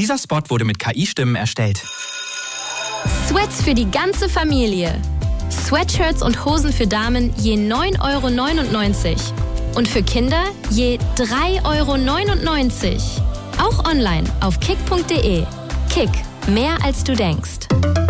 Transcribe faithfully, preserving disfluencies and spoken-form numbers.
Dieser Spot wurde mit K I-Stimmen erstellt. Sweats für die ganze Familie. Sweatshirts und Hosen für Damen je neun Euro neunundneunzig. Und für Kinder je drei Euro neunundneunzig. Auch online auf kick punkt de. Kick, mehr als du denkst.